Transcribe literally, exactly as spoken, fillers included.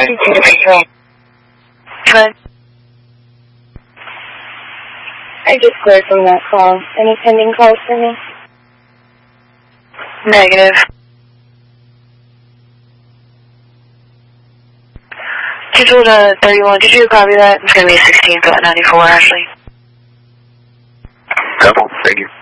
thirty-two to control. Good. I just cleared from that call. Any pending calls for me? Negative. two two to thirty-one, did you copy that? It's going to be sixteen, but ninety-four, Ashley. Couple, thank you.